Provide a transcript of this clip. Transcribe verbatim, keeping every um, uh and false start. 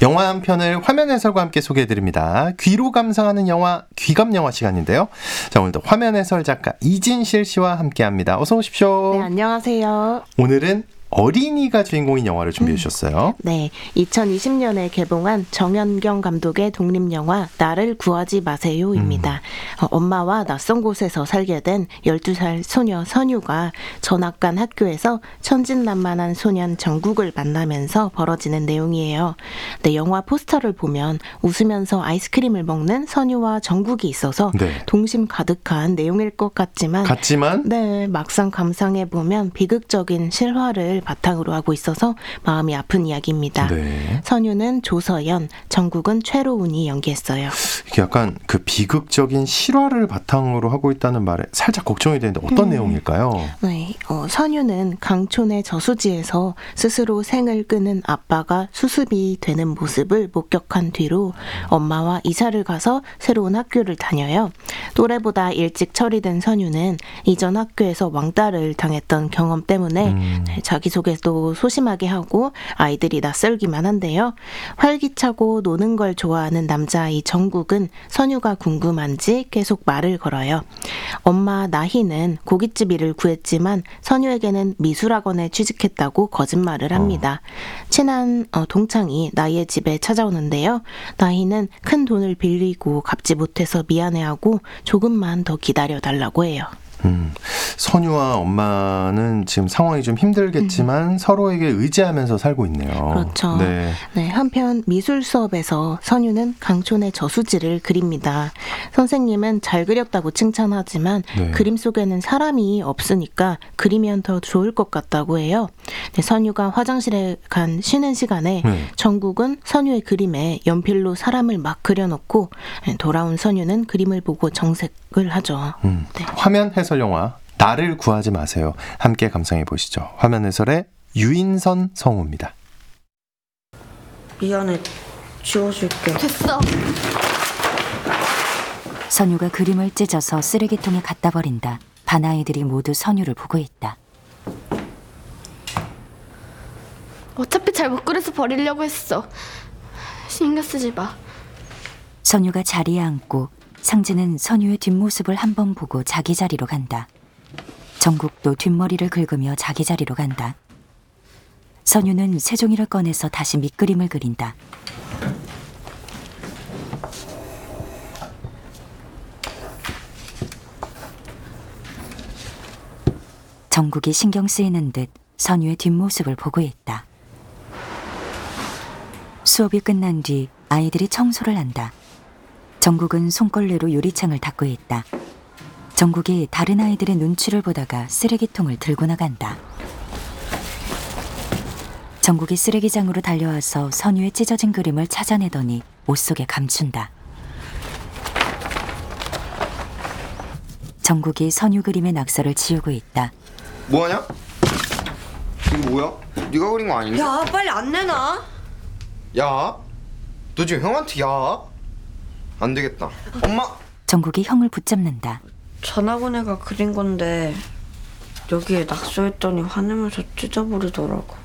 영화 한 편을 화면 해설과 함께 소개해드립니다. 귀로 감상하는 영화, 귀감 영화 시간인데요. 자, 오늘도 화면 해설 작가 이진실 씨와 함께합니다. 어서 오십시오. 네, 안녕하세요. 오늘은 어린이가 주인공인 영화를 준비해 주셨어요. 음, 네, 이천이십 년에 개봉한 정연경 감독의 독립영화 나를 구하지 마세요입니다. 음. 어, 엄마와 낯선 곳에서 살게 된 열두 살 소녀 선유가 전학간 학교에서 천진난만한 소년 정국을 만나면서 벌어지는 내용이에요. 네, 영화 포스터를 보면 웃으면서 아이스크림을 먹는 선유와 정국이 있어서 네. 동심 가득한 내용일 것 같지만 같지만 네, 막상 감상해보면 비극적인 실화를 바탕으로 하고 있어서 마음이 아픈 이야기입니다. 네. 선유는 조서연, 정국은 최로운이 연기했어요. 이게 약간 그 비극적인 실화를 바탕으로 하고 있다는 말에 살짝 걱정이 되는데 어떤 음. 내용일까요? 네, 어, 선유는 강촌의 저수지에서 스스로 생을 끊은 아빠가 수습이 되는 모습을 목격한 뒤로 엄마와 이사를 가서 새로운 학교를 다녀요. 또래보다 일찍 처리된 선유는 이전 학교에서 왕따를 당했던 경험 때문에 음. 자기 자기소개도 소심하게 하고 아이들이 낯설기만 한데요. 활기차고 노는 걸 좋아하는 남자아이 정국은 선유가 궁금한지 계속 말을 걸어요. 엄마 나희는 고깃집 일을 구했지만 선유에게는 미술학원에 취직했다고 거짓말을 합니다. 어. 친한 어, 동창이 나희의 집에 찾아오는데요. 나희는 큰 돈을 빌리고 갚지 못해서 미안해하고 조금만 더 기다려달라고 해요. 음, 선유와 엄마는 지금 상황이 좀 힘들겠지만 음. 서로에게 의지하면서 살고 있네요. 그렇죠. 네. 네, 한편 미술 수업에서 선유는 강촌의 저수지를 그립니다. 선생님은 잘 그렸다고 칭찬하지만 네. 그림 속에는 사람이 없으니까 그리면 더 좋을 것 같다고 해요. 네, 선유가 화장실에 간 쉬는 시간에 네. 정국은 선유의 그림에 연필로 사람을 막 그려놓고 돌아온 선유는 그림을 보고 정색을 하죠. 음. 네. 화면 해설 영화 나를 구하지 마세요. 함께 감상해 보시죠. 화면 해설의 유인선 성우입니다. 미안해. 지워줄게. 됐어. 선유가 그림을 찢어서 쓰레기통에 갖다 버린다. 반 아이들이 모두 선유를 보고 있다. 어차피 잘 못 그려서 버리려고 했어. 신경 쓰지 마. 선유가 자리에 앉고 상진은 선유의 뒷모습을 한번 보고 자기 자리로 간다. 정국도 뒷머리를 긁으며 자기 자리로 간다. 선유는 새종이를 꺼내서 다시 밑그림을 그린다. 정국이 신경 쓰이는 듯 선유의 뒷모습을 보고 있다. 수업이 끝난 뒤 아이들이 청소를 한다. 정국은 손걸레로 유리창을 닦고 있다. 정국이 다른 아이들의 눈치를 보다가 쓰레기통을 들고 나간다. 정국이 쓰레기장으로 달려와서 선유의 찢어진 그림을 찾아내더니 옷 속에 감춘다. 정국이 선유 그림의 낙서를 지우고 있다. 뭐하냐? 이거 뭐야? 네가 그린 거 아닌데? 야, 빨리 안 내놔. 야, 너 지금 형한테 야? 안 되겠다. 엄마! 정국이 형을 붙잡는다. 전학온 애가 그린 건데 여기에 낙서했더니 화내면서 찢어버리더라고.